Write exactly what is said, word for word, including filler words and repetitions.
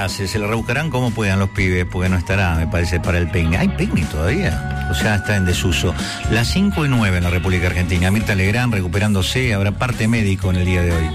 clase, se le rebuscarán como puedan los pibes, porque no estará, me parece, para el peine. ¿Hay peine todavía? O sea, está en desuso. Las cinco y nueve en la República Argentina. Mirta Legrand recuperándose, habrá parte médico en el día de hoy.